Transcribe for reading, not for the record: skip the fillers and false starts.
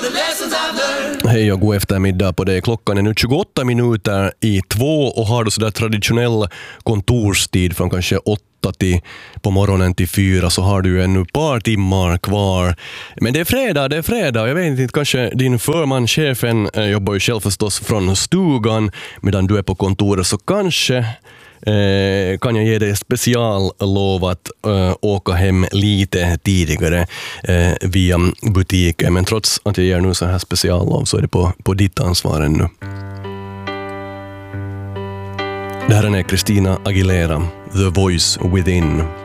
Hej och god eftermiddag på det. Klockan är nu 28 minuter i 2 och har du sådär traditionell kontorstid från kanske 8 till på morgonen till 4 så har du ännu ett par timmar kvar. Men det är fredag. Jag vet inte, kanske din förman, chefen, jobbar ju själv förstås från stugan medan du är på kontoret, så kanske kan jag ge dig speciallov att åka hem lite tidigare via butiken. Men trots att jag ger nu så här speciallov så är det på ditt ansvar ännu. Det här är Christina Aguilera, The Voice Within.